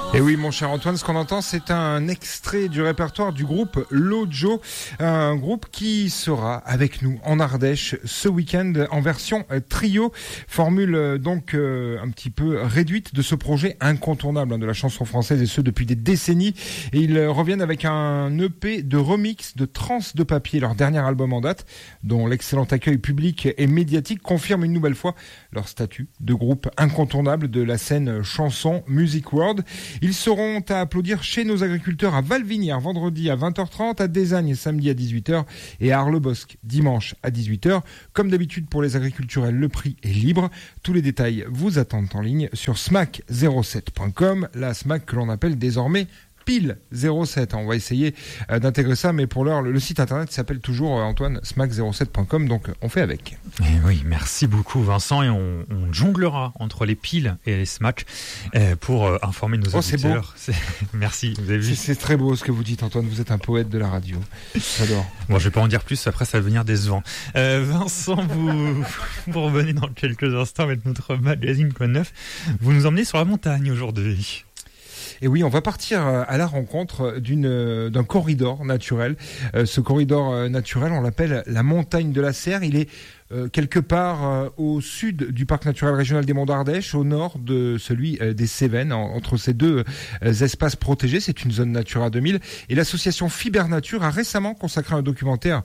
Et oui, mon cher Antoine, ce qu'on entend, c'est un extrait du répertoire du groupe Lojo, un groupe qui sera avec nous en Ardèche ce week-end en version trio, formule donc un petit peu réduite de ce projet incontournable de la chanson française, et ce depuis des décennies. Et ils reviennent avec un EP de remix de Trans de papier, leur dernier album en date, dont l'excellent accueil public et médiatique confirme une nouvelle fois leur statut de groupe incontournable de la scène chanson Music World. Ils seront à applaudir chez nos agriculteurs à Valvinière vendredi à 20h30, à Désagne samedi à 18h et à Arlebosc dimanche à 18h. Comme d'habitude pour les agriculturels, le prix est libre. Tous les détails vous attendent en ligne sur smac07.com, la SMAC que l'on appelle désormais Pile 07. On va essayer d'intégrer ça, mais pour l'heure, le site internet s'appelle toujours, Antoine, smac07.com, donc on fait avec. Et oui, merci beaucoup Vincent, et on jonglera entre les piles et les SMAC pour informer nos auditeurs. C'est beau. Merci, vous avez vu. C'est très beau ce que vous dites, Antoine, vous êtes un poète de la radio. J'adore. Bon, je vais pas en dire plus, après ça va devenir décevant. Vincent, vous revenez dans quelques instants avec notre magazine Quoi de Neuf. Vous nous emmenez sur la montagne aujourd'hui. Et oui, on va partir à la rencontre d'un corridor naturel. Ce corridor naturel, on l'appelle la montagne de la Serre. Il est quelque part au sud du parc naturel régional des Monts d'Ardèche, au nord de celui des Cévennes, entre ces deux espaces protégés. C'est une zone Natura 2000. Et l'association Fibernature a récemment consacré un documentaire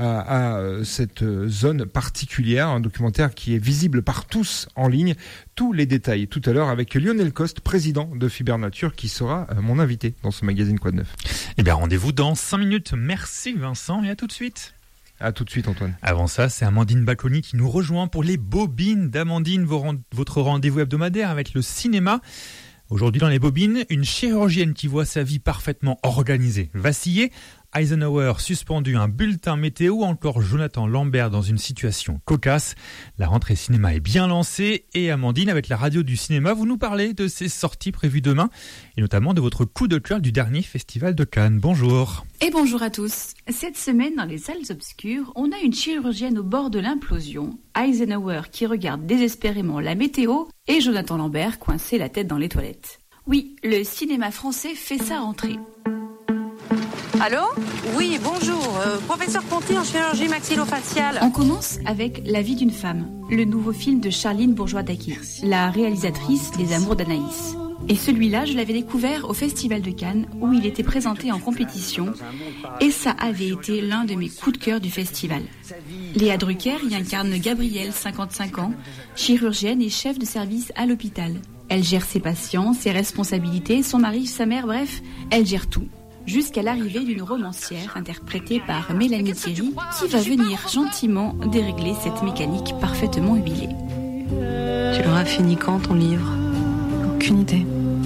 à cette zone particulière, un documentaire qui est visible par tous en ligne. Tous les détails tout à l'heure avec Lionel Coste, président de Fibernature, qui sera mon invité dans ce magazine Quoi de Neuf. Eh bien, rendez-vous dans 5 minutes. Merci Vincent, et à tout de suite. À tout de suite, Antoine. Avant ça, c'est Amandine Baconi qui nous rejoint pour les bobines d'Amandine, votre rendez-vous hebdomadaire avec le cinéma. Aujourd'hui dans les bobines, une chirurgienne qui voit sa vie parfaitement organisée vaciller, Eisenhower suspendu, un bulletin météo, encore Jonathan Lambert dans une situation cocasse. La rentrée cinéma est bien lancée, et Amandine, avec la radio du cinéma, vous nous parlez de ces sorties prévues demain, et notamment de votre coup de cœur du dernier festival de Cannes. Bonjour. Et bonjour à tous. Cette semaine, dans les salles obscures, on a une chirurgienne au bord de l'implosion, Eisenhower qui regarde désespérément la météo, et Jonathan Lambert coincé la tête dans les toilettes. Oui, le cinéma français fait sa rentrée. Allô ? Oui, bonjour. Professeur Ponty en chirurgie maxillofaciale. On commence avec La vie d'une femme, le nouveau film de Charline Bourgeois-Daquet, la réalisatrice des Amours d'Anaïs. Et celui-là, je l'avais découvert au Festival de Cannes, où il était présenté en compétition, et ça avait été l'un de mes coups de cœur du festival. Léa Drucker y incarne Gabrielle, 55 ans, chirurgienne et chef de service à l'hôpital. Elle gère ses patients, ses responsabilités, son mari, sa mère, bref, elle gère tout. Jusqu'à l'arrivée d'une romancière interprétée par Mélanie Thierry, qui va venir gentiment dérégler cette mécanique parfaitement huilée. Tu l'auras fini quand, ton livre ? Aucune idée.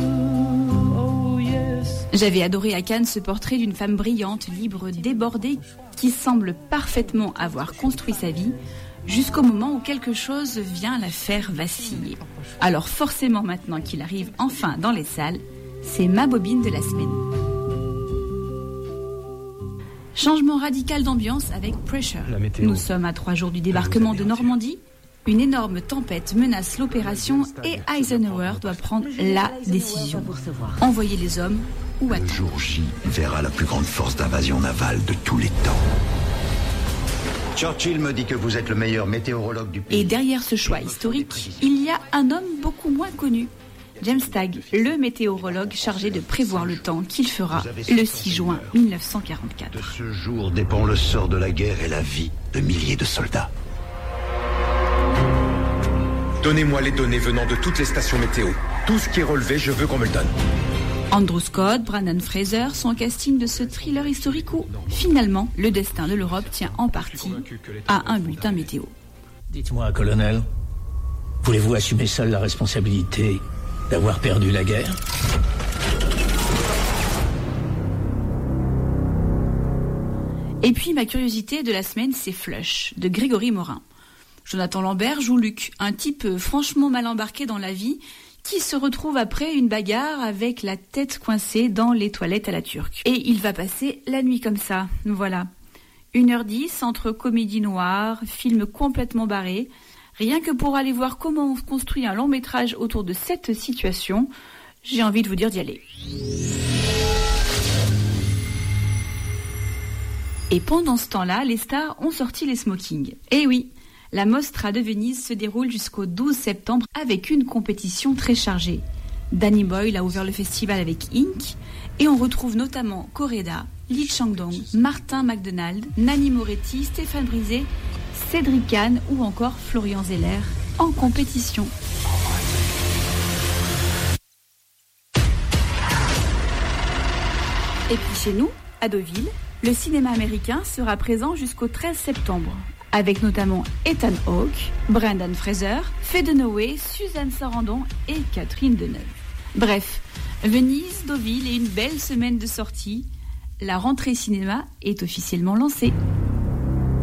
J'avais adoré à Cannes ce portrait d'une femme brillante, libre, débordée, qui semble parfaitement avoir construit sa vie, jusqu'au moment où quelque chose vient la faire vaciller. Alors forcément, maintenant qu'il arrive enfin dans les salles, c'est ma bobine de la semaine. Changement radical d'ambiance avec Pressure. Nous sommes à 3 jours du débarquement de Normandie. Une énorme tempête menace l'opération et Eisenhower doit prendre la décision. Envoyer les hommes ou attendre. Le jour J verra la plus grande force d'invasion navale de tous les temps. Churchill me dit que vous êtes le meilleur météorologue du pays. Et derrière ce choix historique, il y a un homme beaucoup moins connu. James Tagg, le météorologue chargé de prévoir le temps qu'il fera le 6 juin 1944. De ce jour dépend le sort de la guerre et la vie de milliers de soldats. Donnez-moi les données venant de toutes les stations météo. Tout ce qui est relevé, je veux qu'on me le donne. Andrew Scott, Brandon Fraser sont au casting de ce thriller historique où, finalement, le destin de l'Europe tient en partie à un bulletin météo. Dites-moi, colonel, voulez-vous assumer seul la responsabilité d'avoir perdu la guerre ? Et puis, ma curiosité de la semaine, c'est Flush, de Grégory Morin. Jonathan Lambert joue Luc, un type franchement mal embarqué dans la vie, qui se retrouve après une bagarre avec la tête coincée dans les toilettes à la turque. Et il va passer la nuit comme ça, voilà. 1h10 entre comédie noire, film complètement barré. Rien que pour aller voir comment on construit un long métrage autour de cette situation, j'ai envie de vous dire d'y aller. Et pendant ce temps-là, les stars ont sorti les smokings. Eh oui, la Mostra de Venise se déroule jusqu'au 12 septembre avec une compétition très chargée. Danny Boyle a ouvert le festival avec Ink et on retrouve notamment Correda, Lee Chang-dong, Martin McDonald, Nanni Moretti, Stéphane Brisé, Cédric Kahn ou encore Florian Zeller en compétition. Et puis chez nous, à Deauville, le cinéma américain sera présent jusqu'au 13 septembre, avec notamment Ethan Hawke, Brendan Fraser, Faye Dunaway, Suzanne Sarandon et Catherine Deneuve. Bref, Venise, Deauville et une belle semaine de sorties. La rentrée cinéma est officiellement lancée.